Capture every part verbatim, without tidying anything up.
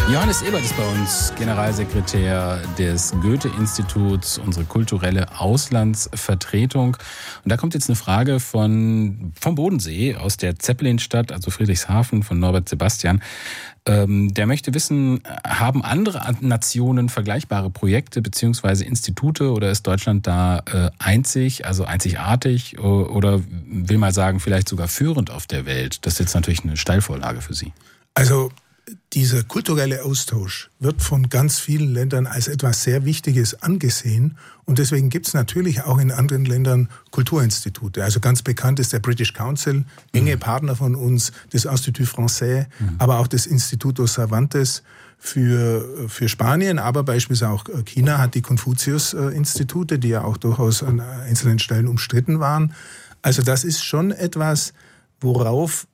Johannes Ebert ist bei uns Generalsekretär des Goethe-Instituts, unsere kulturelle Auslandsvertretung. Und da kommt jetzt eine Frage von, vom Bodensee, aus der Zeppelinstadt, also Friedrichshafen, von Norbert Sebastian. Ähm, der möchte wissen, haben andere Nationen vergleichbare Projekte bzw. Institute oder ist Deutschland da äh, einzig, also einzigartig oder will mal sagen, vielleicht sogar führend auf der Welt? Das ist jetzt natürlich eine Steilvorlage für Sie. Also dieser kulturelle Austausch wird von ganz vielen Ländern als etwas sehr Wichtiges angesehen und deswegen gibt es natürlich auch in anderen Ländern Kulturinstitute. Also ganz bekannt ist der British Council, enge mhm. Partner von uns, das Institut Français, mhm. aber auch das Instituto Cervantes für, für Spanien, aber beispielsweise auch China hat die Konfuzius-Institute, die ja auch durchaus an einzelnen Stellen umstritten waren. Also das ist schon etwas, worauf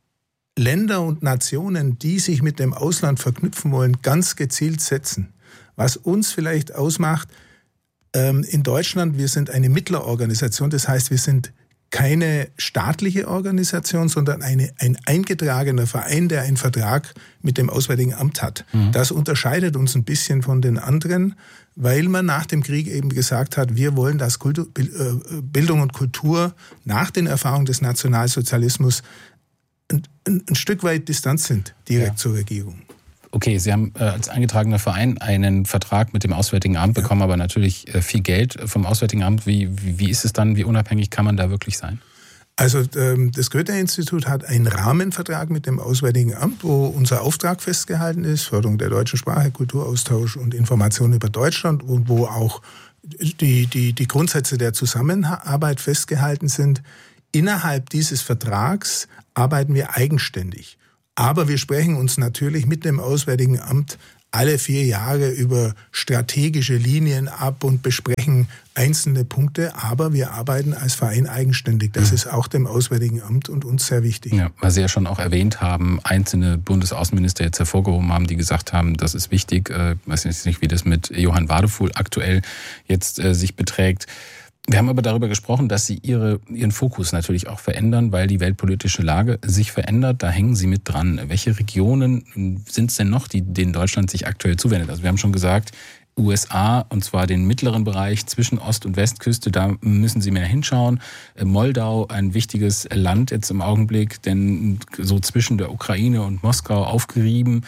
Länder und Nationen, die sich mit dem Ausland verknüpfen wollen, ganz gezielt setzen. Was uns vielleicht ausmacht, ähm, in Deutschland, wir sind eine Mittlerorganisation, das heißt, wir sind keine staatliche Organisation, sondern eine, ein eingetragener Verein, der einen Vertrag mit dem Auswärtigen Amt hat. Mhm. Das unterscheidet uns ein bisschen von den anderen, weil man nach dem Krieg eben gesagt hat, wir wollen, dass Kultur, Bildung und Kultur nach den Erfahrungen des Nationalsozialismus Ein, ein, ein Stück weit Distanz sind, direkt ja. zur Regierung. Okay, Sie haben äh, als eingetragener Verein einen Vertrag mit dem Auswärtigen Amt, ja. bekommen aber natürlich äh, viel Geld vom Auswärtigen Amt. Wie, wie, wie ist es dann, wie unabhängig kann man da wirklich sein? Also ähm, das Goethe-Institut hat einen Rahmenvertrag mit dem Auswärtigen Amt, wo unser Auftrag festgehalten ist, Förderung der deutschen Sprache, Kulturaustausch und Information über Deutschland und wo auch die, die, die Grundsätze der Zusammenarbeit festgehalten sind. Innerhalb dieses Vertrags arbeiten wir eigenständig. Aber wir sprechen uns natürlich mit dem Auswärtigen Amt alle vier Jahre über strategische Linien ab und besprechen einzelne Punkte. Aber wir arbeiten als Verein eigenständig. Das mhm. ist auch dem Auswärtigen Amt und uns sehr wichtig. Ja, weil Sie ja schon auch erwähnt haben, einzelne Bundesaußenminister jetzt hervorgehoben haben, die gesagt haben, das ist wichtig. Ich weiß jetzt nicht, wie das mit Johann Wadefuhl aktuell jetzt äh, sich beträgt. Wir haben aber darüber gesprochen, dass Sie ihre, Ihren Fokus natürlich auch verändern, weil die weltpolitische Lage sich verändert. Da hängen Sie mit dran. Welche Regionen sind es denn noch, die, denen Deutschland sich aktuell zuwendet? Also wir haben schon gesagt, U S A, und zwar den mittleren Bereich zwischen Ost- und Westküste, da müssen Sie mehr hinschauen. Moldau, ein wichtiges Land jetzt im Augenblick, denn so zwischen der Ukraine und Moskau aufgerieben.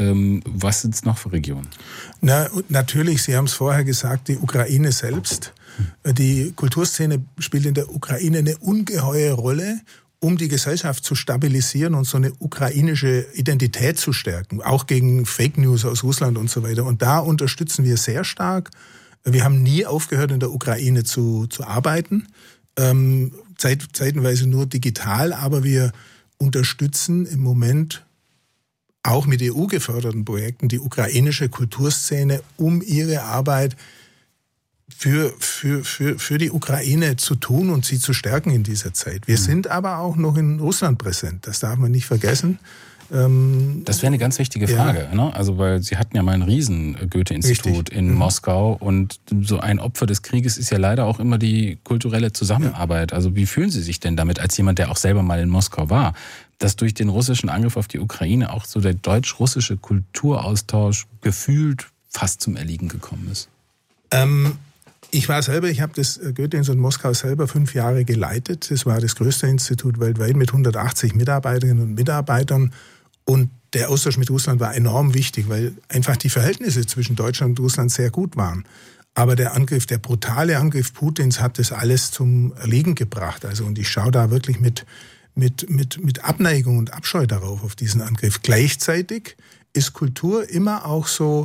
Was sind es noch für Regionen? Na, natürlich, Sie haben es vorher gesagt, die Ukraine selbst. Die Kulturszene spielt in der Ukraine eine ungeheure Rolle, um die Gesellschaft zu stabilisieren und so eine ukrainische Identität zu stärken, auch gegen Fake News aus Russland und so weiter. Und da unterstützen wir sehr stark. Wir haben nie aufgehört, in der Ukraine zu, zu arbeiten, ähm, zeit, zeitenweise nur digital, aber wir unterstützen im Moment auch mit E U-geförderten Projekten die ukrainische Kulturszene, um ihre Arbeit Für, für, für, für die Ukraine zu tun und sie zu stärken in dieser Zeit. Wir mhm. sind aber auch noch in Russland präsent, das darf man nicht vergessen. Ähm, das wäre eine ganz wichtige Frage, ja. ne? Also weil Sie hatten ja mal ein riesen Goethe-Institut Richtig. in mhm. Moskau und so ein Opfer des Krieges ist ja leider auch immer die kulturelle Zusammenarbeit. Ja. Also wie fühlen Sie sich denn damit als jemand, der auch selber mal in Moskau war, dass durch den russischen Angriff auf die Ukraine auch so der deutsch-russische Kulturaustausch gefühlt fast zum Erliegen gekommen ist? Ähm, Ich war selber, ich habe das Goethe-Institut in Moskau selber fünf Jahre geleitet. Das war das größte Institut weltweit mit hundertachtzig Mitarbeiterinnen und Mitarbeitern. Und der Austausch mit Russland war enorm wichtig, weil einfach die Verhältnisse zwischen Deutschland und Russland sehr gut waren. Aber der Angriff, der brutale Angriff Putins hat das alles zum Erliegen gebracht. Also, und ich schaue da wirklich mit, mit, mit, mit Abneigung und Abscheu darauf, auf diesen Angriff. Gleichzeitig ist Kultur immer auch so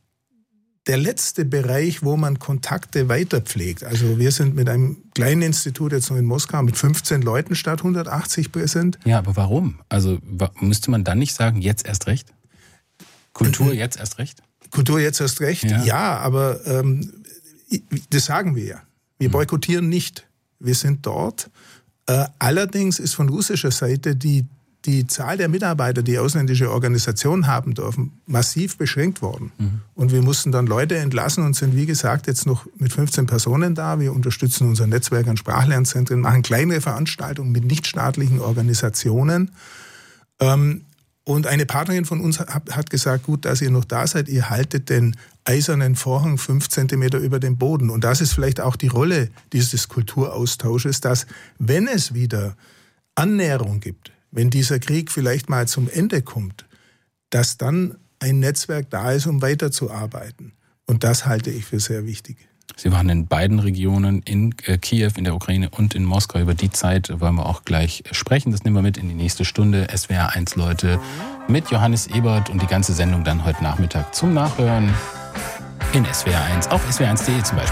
der letzte Bereich, wo man Kontakte weiter pflegt. Also wir sind mit einem kleinen Institut jetzt noch in Moskau mit fünfzehn Leuten statt hundertachtzig präsent. Ja, aber warum? Also müsste man dann nicht sagen, jetzt erst recht? Kultur jetzt erst recht? Kultur jetzt erst recht, ja, ja aber ähm, das sagen wir ja. Wir boykottieren nicht. Wir sind dort. Äh, allerdings ist von russischer Seite die die Zahl der Mitarbeiter, die ausländische Organisationen haben dürfen, massiv beschränkt worden. Mhm. Und wir mussten dann Leute entlassen und sind, wie gesagt, jetzt noch mit fünfzehn Personen da. Wir unterstützen unser Netzwerk an Sprachlernzentren, machen kleinere Veranstaltungen mit nichtstaatlichen Organisationen. Ähm, Und eine Partnerin von uns hat gesagt, gut, dass ihr noch da seid, ihr haltet den eisernen Vorhang fünf Zentimeter über dem Boden. Und das ist vielleicht auch die Rolle dieses Kulturaustausches, dass, wenn es wieder Annäherung gibt, wenn dieser Krieg vielleicht mal zum Ende kommt, dass dann ein Netzwerk da ist, um weiterzuarbeiten. Und das halte ich für sehr wichtig. Sie waren in beiden Regionen, in Kiew, in der Ukraine und in Moskau. Über die Zeit wollen wir auch gleich sprechen. Das nehmen wir mit in die nächste Stunde. S W R eins, Leute, mit Johannes Ebert und die ganze Sendung dann heute Nachmittag zum Nachhören in S W R eins, auf S W R eins punkt de zum Beispiel.